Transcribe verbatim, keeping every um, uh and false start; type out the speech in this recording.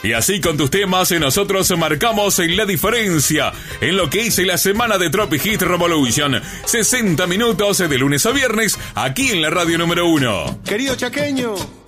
Y así con tus temas nosotros marcamos la diferencia en lo que es la semana de Tropic Hit Revolution. sesenta minutos de lunes a viernes aquí en la radio número uno. Querido chaqueño,